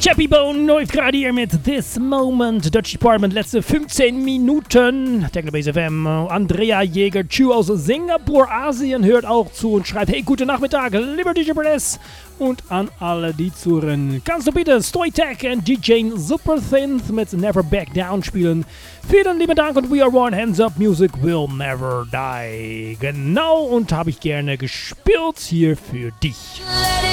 Chappy Bone läuft gerade hier mit This Moment. Dutch Department, letzte 15 Minuten. Technobase FM. Andrea Jäger, Chu aus Singapur, Asien, hört auch zu und schreibt: Hey, guten Nachmittag, lieber DJ Press. Und an alle, die zuhören, kannst du bitte Stoytech und DJ Superthinth mit Never Back Down spielen. Vielen lieben Dank und We Are One, Hands Up, Music Will Never Die. Genau, und habe ich gerne gespielt hier für dich.